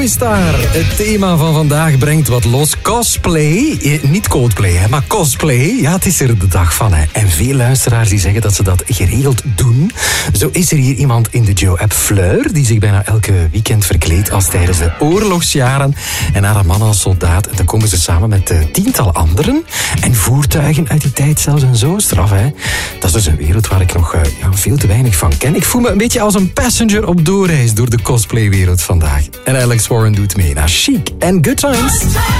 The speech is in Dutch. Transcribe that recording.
Movistar. Het thema van vandaag brengt wat los. Cosplay. Niet Coldplay, hè, maar cosplay. Ja, het is er de dag van. Hè. En veel luisteraars die zeggen dat ze dat geregeld doen. Zo is er hier iemand in de Joe-app, Fleur, die zich bijna elke weekend verkleedt als tijdens de oorlogsjaren. En haar man als soldaat. En dan komen ze samen met tientallen anderen. En voertuigen uit die tijd zelfs en zo. Straf, hè. Dat is dus een wereld waar ik nog veel te weinig van ken. Ik voel me een beetje als een passenger op doorreis door de cosplaywereld vandaag. En Alex Warren doet mee naar Chic en Good Times.